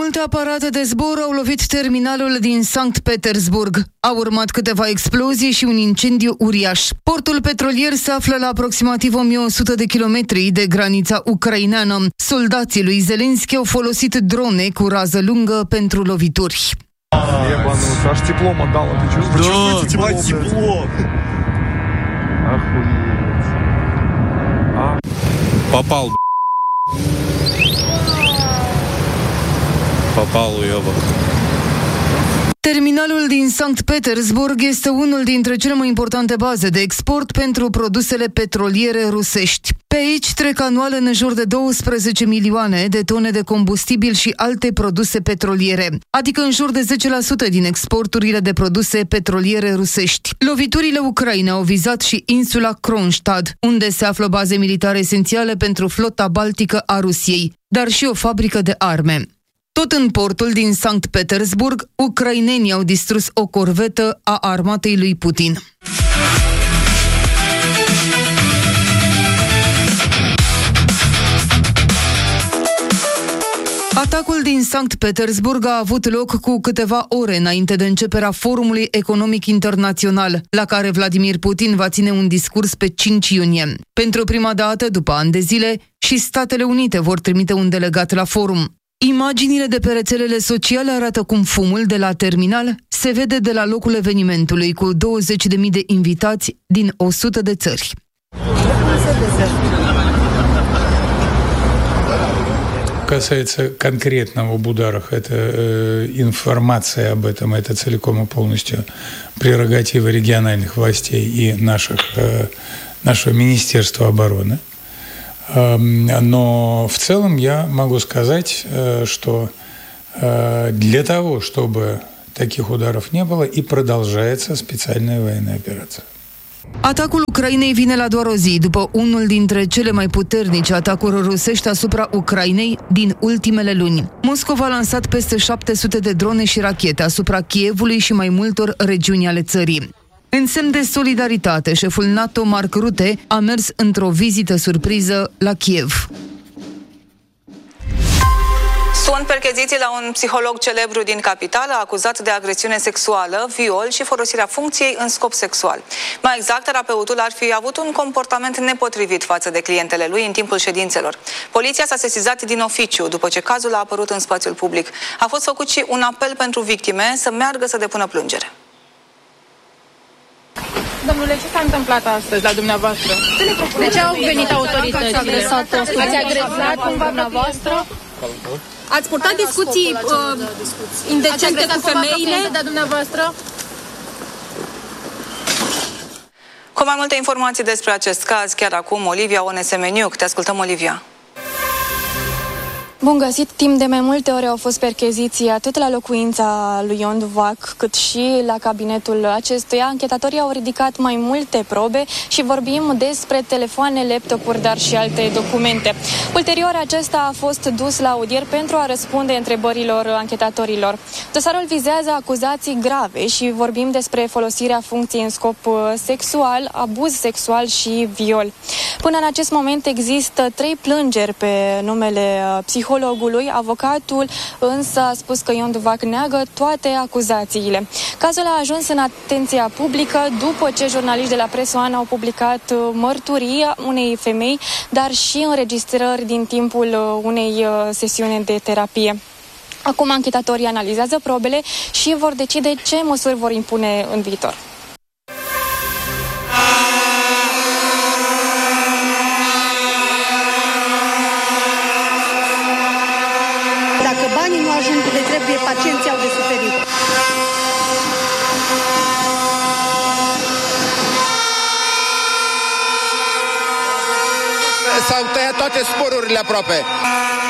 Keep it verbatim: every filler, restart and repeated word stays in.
Multe aparate de zbor au lovit terminalul din Sankt Petersburg. Au urmat câteva explozii și un incendiu uriaș. Portul petrolier se află la aproximativ o mie o sută de kilometri de granița ucraineană. Soldații lui Zelenski au folosit drone cu rază lungă pentru lovituri. Ебануться, аж теплом отдало. Ты чувствуете тепло? Тепло. Охуеть. А? Попал, Попал, уёбок. Terminalul din Sankt Petersburg este unul dintre cele mai importante baze de export pentru produsele petroliere rusești. Pe aici trec anual în jur de douăsprezece milioane de tone de combustibil și alte produse petroliere, adică în jur de zece la sută din exporturile de produse petroliere rusești. Loviturile Ucrainei au vizat și insula Kronstadt, unde se află baze militare esențiale pentru flota baltică a Rusiei, dar și o fabrică de arme. Tot în portul din Sankt Petersburg, ucrainenii au distrus o corvetă a armatei lui Putin. Atacul din Sankt Petersburg a avut loc cu câteva ore înainte de începerea Forumului Economic Internațional, la care Vladimir Putin va ține un discurs pe cinci iunie. Pentru prima dată, după ani de zile, și Statele Unite vor trimite un delegat la forum. Imaginile de pe rețelele sociale arată cum fumul de la terminal se vede de la locul evenimentului, cu douăzeci de mii de invitați din o sută de țări. Касается конкретного об ударах, это э, информация об этом, это целиком и полностью прерогатива региональных властей и наших, э, нашего Министерства обороны. Но в целом я могу сказать, что для того, чтобы таких ударов не было, и продолжается специальная военная операция. Atacul Ucrainei vine la doar o zi după unul dintre cele mai puternice atacuri rusești asupra Ucrainei din ultimele luni. Moscova a lansat peste șapte sute de drone și rachete asupra Kievului și mai multor regiuni ale țării. În semn de solidaritate, șeful NATO, Mark Rutte, a mers într-o vizită surpriză la Kiev. Sunt percheziții la un psiholog celebru din capitală, acuzat de agresiune sexuală, viol și folosirea funcției în scop sexual. Mai exact, terapeutul ar fi avut un comportament nepotrivit față de clientele lui în timpul ședințelor. Poliția s-a sesizat din oficiu după ce cazul a apărut în spațiul public. A fost făcut și un apel pentru victime să meargă să depună plângere. Domnule, ce s-a întâmplat astăzi la dumneavoastră? De ce au venit autoritățile? Ați agresat cumva dumneavoastră? Ați purtat discuții uh, indecente cu femeile? De dumneavoastră? Cu mai multe informații despre acest caz, chiar acum, Olivia Onesemeniuc. Te ascultăm, Olivia. Bun găsit! Timp de mai multe ore au fost percheziții atât la locuința lui Ion Duvac, cât și la cabinetul acestuia. Anchetatorii au ridicat mai multe probe și vorbim despre telefoane, laptopuri, dar și alte documente. Ulterior, acesta a fost dus la audier pentru a răspunde întrebărilor anchetatorilor. Dosarul vizează acuzații grave și vorbim despre folosirea funcției în scop sexual, abuz sexual și viol. Până în acest moment există trei plângeri pe numele psihologului. Avocatul însă a spus că Ion Duvac neagă toate acuzațiile. Cazul a ajuns în atenția publică după ce jurnaliști de la Press One au publicat mărturii unei femei, dar și înregistrări din timpul unei sesiuni de terapie. Acum anchetatorii analizează probele și vor decide ce măsuri vor impune în viitor. Dacă banii nu ajung de trebuie, pacienții au de suferit. S-au tăiat toate sporurile aproape.